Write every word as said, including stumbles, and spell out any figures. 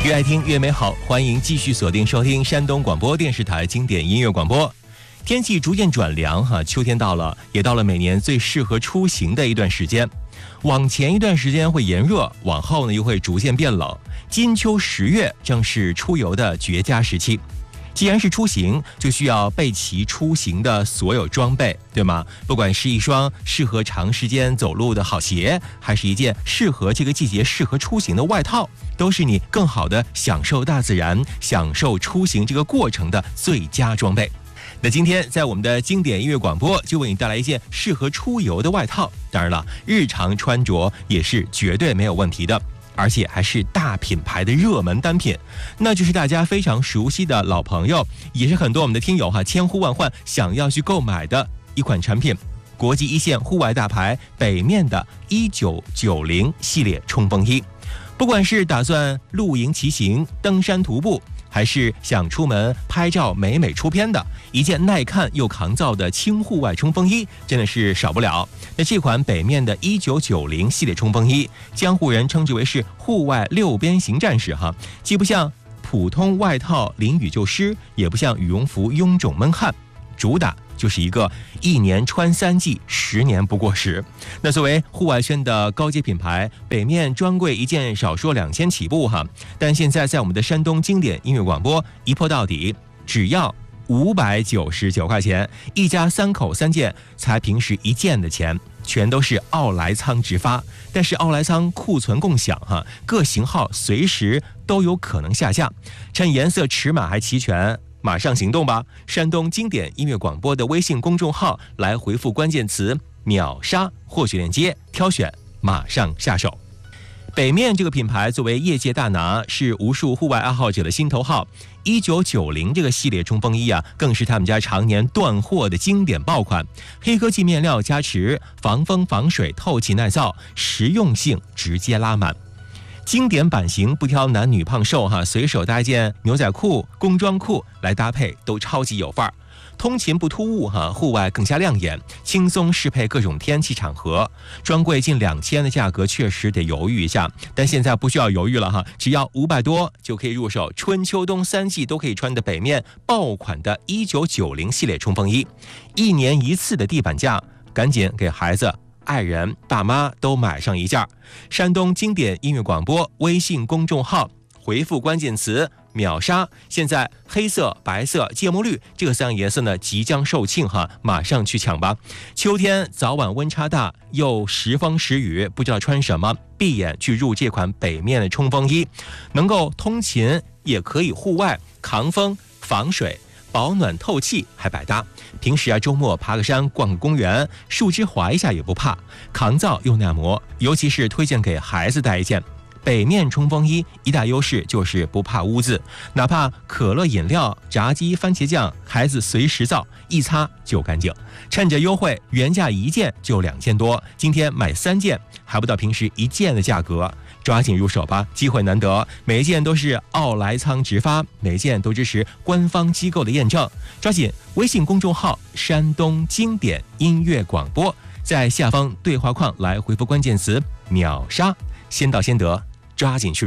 越爱听越美好，欢迎继续锁定收听山东广播电视台经典音乐广播。天气逐渐转凉哈，秋天到了，也到了每年最适合出行的一段时间。往前一段时间会炎热，往后呢又会逐渐变冷。金秋十月正是出游的绝佳时期。既然是出行，就需要备齐出行的所有装备，对吗？不管是一双适合长时间走路的好鞋，还是一件适合这个季节适合出行的外套，都是你更好的享受大自然、享受出行这个过程的最佳装备。那今天在我们的经典音乐广播就为你带来一件适合出游的外套，当然了，日常穿着也是绝对没有问题的。而且还是大品牌的热门单品，那就是大家非常熟悉的老朋友，也是很多我们的听友哈千呼万唤想要去购买的一款产品——国际一线户外大牌北面的一九九零系列冲锋衣。不管是打算露营骑行、登山徒步，还是想出门拍照美美出片的，一件耐看又抗造的轻户外冲锋衣真的是少不了。那这款北面的一九九零系列冲锋衣，江湖人称之为是户外六边形战士哈，既不像普通外套淋雨就湿，也不像羽绒服臃肿闷汗，主打就是一个一年穿三季，十年不过时。那作为户外圈的高阶品牌，北面专柜一件少说两千起步哈，但现在在我们的山东经典音乐广播一破到底，只要五百九十九块钱，一家三口三件才平时一件的钱，全都是奥莱仓直发。但是奥莱仓库存共享哈，各型号随时都有可能下架，趁颜色尺码还齐全，马上行动吧！山东经典音乐广播的微信公众号来回复关键词秒杀获取链接，挑选马上下手。北面这个品牌作为业界大拿，是无数户外爱好者的心头好。一九九零这个系列冲锋衣啊，更是他们家常年断货的经典爆款。黑科技面料加持，防风防水，透气耐造，实用性直接拉满。经典版型不挑男女胖瘦哈，随手搭一件牛仔裤、工装裤来搭配都超级有范儿。通勤不突兀哈，户外更加亮眼，轻松适配各种天气场合。专柜近两千的价格确实得犹豫一下，但现在不需要犹豫了哈，只要五百多就可以入手春秋冬三季都可以穿的北面爆款的一九九零系列冲锋衣，一年一次的地板价，赶紧给孩子、爱人、爸妈都买上一件。山东经典音乐广播微信公众号回复关键词秒杀，现在黑色、白色、芥末绿这三个颜色呢即将售罄哈，马上去抢吧！秋天早晚温差大，又时风时雨，不知道穿什么，闭眼去入这款北面的冲锋衣，能够通勤，也可以户外抗风防水。保暖透气还百搭，平时啊周末爬个山、逛个公园，树枝滑一下也不怕，抗造又耐磨，尤其是推荐给孩子带一件。北面冲锋衣一大优势就是不怕污渍，哪怕可乐饮料、炸鸡、番茄酱，孩子随时造，一擦就干净。趁着优惠，原价一件就两千多，今天买三件还不到平时一件的价格，抓紧入手吧，机会难得，每一件都是奥莱仓直发，每一件都支持官方机构的验证。抓紧微信公众号山东经典音乐广播，在下方对话框来回复关键词秒杀，先到先得，抓紧去